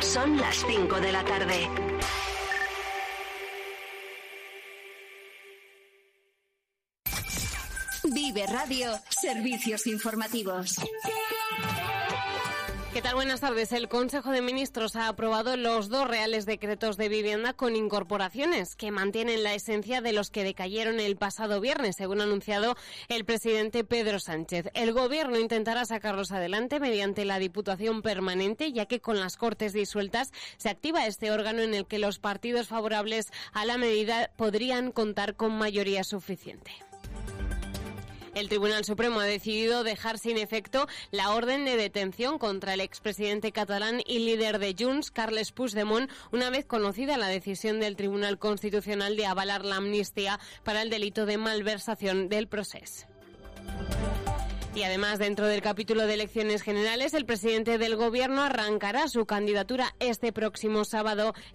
Son las 5 de la tarde. Vive Radio, servicios informativos. ¿Qué tal? Buenas tardes. El Consejo de Ministros ha aprobado los 2 reales decretos de vivienda con incorporaciones que mantienen la esencia de los que decayeron el pasado viernes, según ha anunciado el presidente Pedro Sánchez. El Gobierno intentará sacarlos adelante mediante la Diputación Permanente, ya que con las Cortes disueltas se activa este órgano en el que los partidos favorables a la medida podrían contar con mayoría suficiente. El Tribunal Supremo ha decidido dejar sin efecto la orden de detención contra el expresidente catalán y líder de Junts, Carles Puigdemont, una vez conocida la decisión del Tribunal Constitucional de avalar la amnistía para el delito de malversación del procés. Y además, dentro del capítulo de elecciones generales, el presidente del Gobierno arrancará su candidatura este próximo sábado